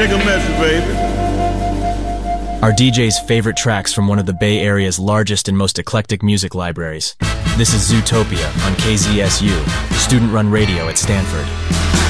Take a message, baby. Our DJ's favorite tracks from one of the Bay Area's largest and most eclectic music libraries. This is Zootopia on KZSU, student-run radio at Stanford.